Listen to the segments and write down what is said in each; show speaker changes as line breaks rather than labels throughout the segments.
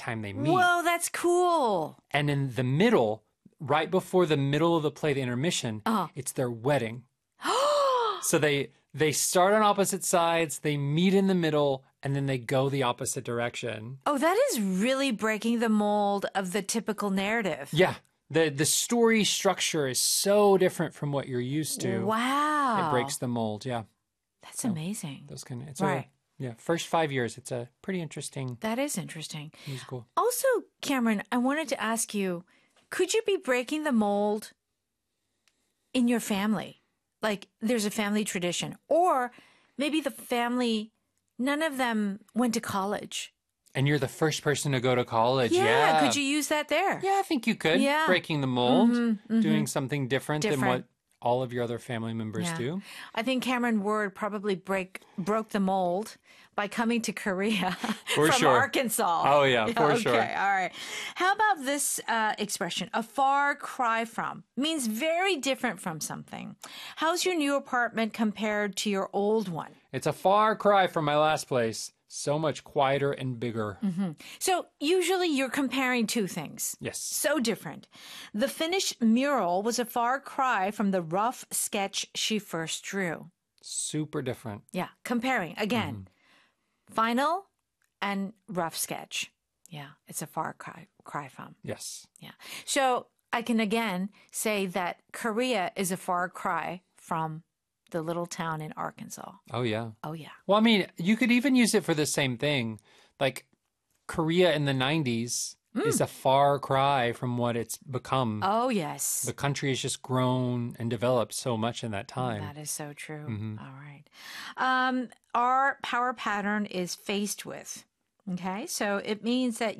time they meet.
Whoa, that's cool.
And in the middle, right before the middle of the play, the intermission, it's their wedding. So they start on opposite sides, they meet in the middle, and then they go the opposite direction.
Oh, that is really breaking the mold of the typical narrative.
Yeah. The story structure is so different from what you're used to.
Wow.
It breaks the mold, yeah.
That's amazing.
Those kind of, it's
Right.
First 5 years, it's a pretty interesting
That is interesting.
musical.
Also, Cameron, I wanted to ask you, could you be breaking the mold in your family? Like there's a family tradition, or maybe the family, none of them went to college.
And you're the first person to go to college.
Yeah,
Yeah.
could you use that there?
Yeah, I think you could.
Yeah.
Breaking the mold, doing something different than what
Different.
all of your other family members
Yeah.
do.
I think Cameron Ward probably broke the mold by coming to Korea
For
from
sure.
Arkansas.
Oh, yeah, for sure.
Okay, all right. How about this expression, a far cry from? Means very different from something. How's your new apartment compared to your old one?
It's a far cry from my last place. So much quieter and bigger.
So usually you're comparing two things.
Yes.
So different. The finished mural was a far cry from the rough sketch she first drew.
Super different.
Yeah, comparing again. Final and rough sketch. Yeah, it's a far cry from.
Yes.
Yeah. So I can again say that Korea is a far cry from the little town in Arkansas.
Oh, yeah.
Oh, yeah.
Well, I mean, you could even use it for the same thing. Like Korea in the 90s is a far cry from what it's become.
Oh, yes.
The country has just grown and developed so much in that time.
That is so true. All right. Our power pattern is faced with. Okay. So it means that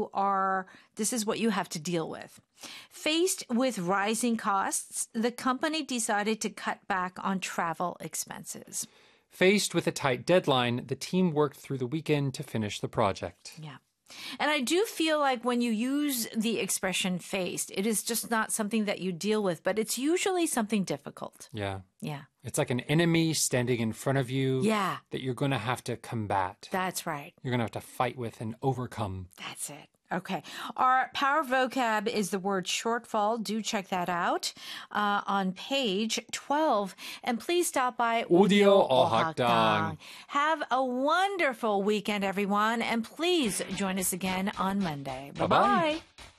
this is what you have to deal with. Faced with rising costs, the company decided to cut back on travel expenses.
Faced with a tight deadline, the team worked through the weekend to finish the project.
Yeah. And I do feel like when you use the expression faced, it is just not something that you deal with, but it's usually something difficult.
Yeah.
Yeah.
It's like an enemy standing in front of you
Yeah.
that you're going to have to combat.
That's right.
You're going to have to fight with and overcome.
That's it. Okay. Our power vocab is the word shortfall. Do check that out on page 12. And please stop by
Audio Ohakdang.
Have a wonderful weekend, everyone. And please join us again on Monday.
Bye-bye.
Bye-bye.